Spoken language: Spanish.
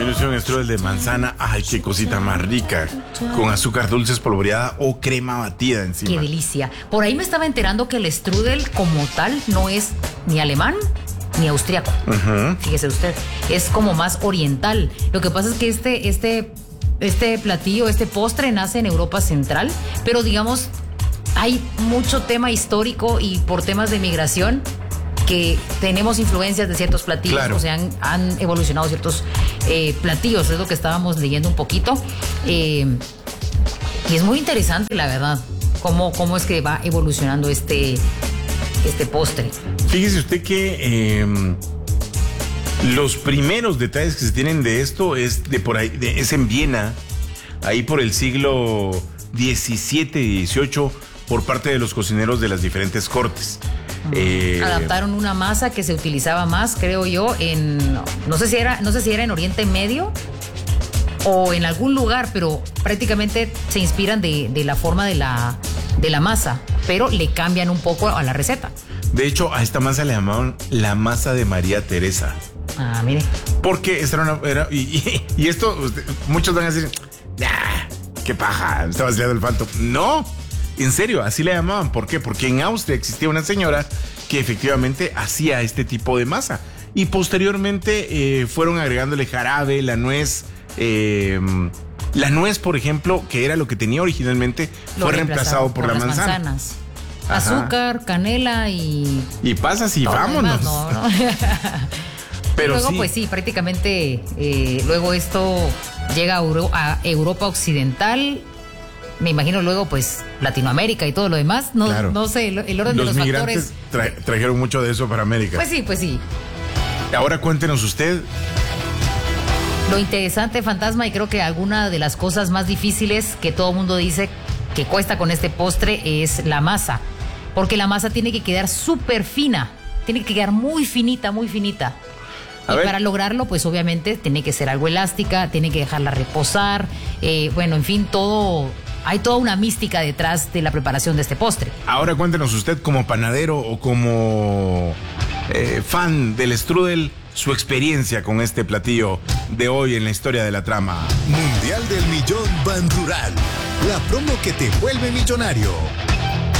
Imagínese un strudel de manzana. Ay, qué cosita más rica. Con azúcar dulce espolvoreada o crema batida encima. Qué delicia. Por ahí me estaba enterando que el strudel como tal no es ni alemán ni austriaco. Fíjese usted, es como más oriental. Lo que pasa es que este platillo, este postre nace en Europa Central, pero digamos, hay mucho tema histórico y por temas de migración que tenemos influencias de ciertos platillos, claro. O sea, han evolucionado ciertos platillos, es lo que estábamos leyendo un poquito. Y es muy interesante, la verdad, cómo es que va evolucionando este postre. Fíjese usted que los primeros detalles que se tienen de esto es de por ahí, es en Viena, ahí por el siglo XVII y XVIII, por parte de los cocineros de las diferentes cortes. Adaptaron una masa que se utilizaba más, creo yo, no sé si era en Oriente Medio o en algún lugar, pero prácticamente se inspiran de la forma de la masa, pero le cambian un poco a la receta. De hecho, a esta masa le llamaban la masa de María Teresa. Ah, mire. Porque esta y esto, muchos van a decir, qué paja, está vaciado el falto. No, en serio, así le llamaban. ¿Por qué? Porque en Austria existía una señora que efectivamente hacía este tipo de masa. Y posteriormente fueron agregándole jarabe, la nuez. La nuez, por ejemplo, que era lo que tenía originalmente, fue reemplazado por la manzana. Manzanas. Azúcar, canela y pasas y vámonos. Demás, ¿no? Pero luego, sí. pues sí, prácticamente luego esto llega a Europa Occidental. Me imagino luego, pues, Latinoamérica y todo lo demás. No, claro. No sé, el orden de los migrantes factores. Trajeron mucho de eso para América. Pues sí. Ahora cuéntenos usted. Lo interesante, Fantasma, y creo que alguna de las cosas más difíciles que todo el mundo dice que cuesta con este postre es la masa. Porque la masa tiene que quedar súper fina. Tiene que quedar muy finita, muy finita. Y para lograrlo, pues obviamente tiene que ser algo elástica, tiene que dejarla reposar. Bueno, en fin, hay toda una mística detrás de la preparación de este postre. Ahora cuéntenos usted, como panadero o como fan del strudel, su experiencia con este platillo de hoy en la historia de la trama. Mundial del Millón Ban Rural. La promo que te vuelve millonario.